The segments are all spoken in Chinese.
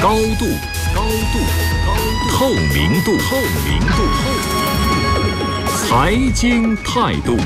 高度，透明度，财经态度。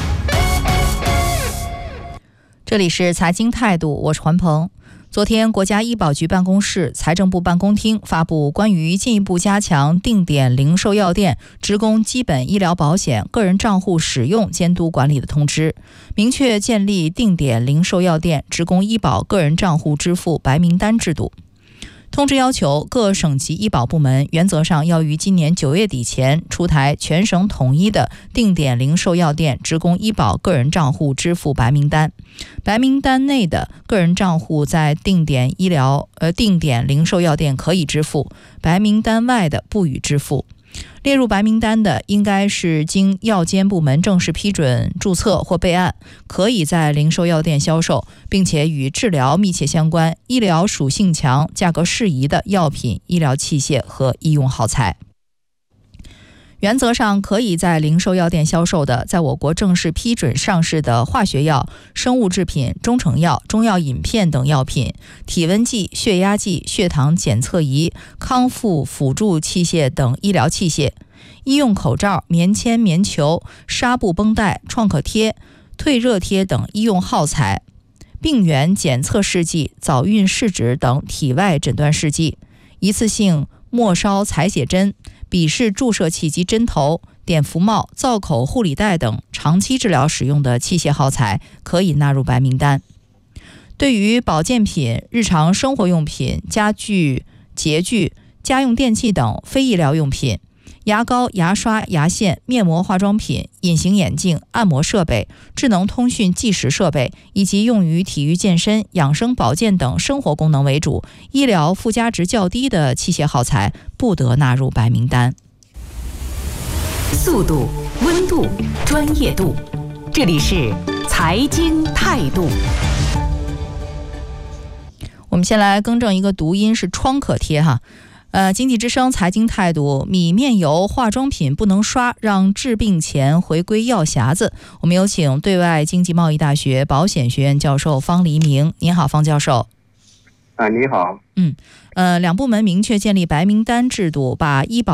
这里是财经态度，我是环鹏。昨天，国家医保局办公室、财政部办公厅发布关于进一步加强定点零售药店职工基本医疗保险个人账户使用监督管理的通知，明确建立定点零售药店职工医保个人账户支付白名单制度。通知要求各省级医保部门原则上要于今年9月底前出台全省统一的定点零售药店职工医保个人账户支付白名单。白名单内的个人账户在定点零售药店可以支付，白名单外的不予支付。列入白名单的应该是经药监部门正式批准注册或备案，可以在零售药店销售，并且与治疗密切相关、医疗属性强、价格适宜的药品、医疗器械和医用耗材。原则上可以在零售药店销售的，在我国正式批准上市的化学药、生物制品、中成药、中药饮片等药品、体温计、血压计、血糖检测仪、康复辅助器械等医疗器械、医用口罩、棉签、棉球、纱布绷带、创可贴、退热贴等医用耗材、病原检测试剂、早孕试纸等体外诊断试剂、一次性末梢采血针、笔式注射器及针头、碘伏帽、造口护理带等长期治疗使用的器械耗材可以纳入白名单。对于保健品、日常生活用品、家具、洁具、家用电器等非医疗用品、牙膏、牙刷、牙线、面膜、化妆品、隐形眼镜、按摩设备、智能通讯计时设备以及用于体育健身、养生保健等生活功能为主、医疗附加值较低的器械耗材不得纳入白名单。 速度、温度、专业度，这里是财经态度。 我们先来更正一个读音，是创可贴哈。经济之声财经态度，米面油化妆品不能刷，让治病钱回归药匣子。我们有请对外经济贸易大学保险学院教授方黎明。您好，方教授。 你好。 两部门明确建立白名单制度，把医保